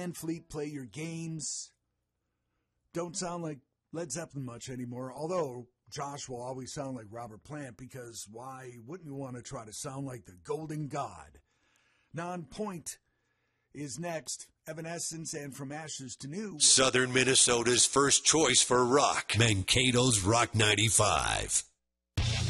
and Fleet play your games. Don't sound like Led Zeppelin much anymore, although Josh will always sound like Robert Plant, because why wouldn't you want to try to sound like the Golden God? Non-Point is next. Evanescence and From Ashes to New. Southern Minnesota's first choice for rock. Mankato's Rock 95.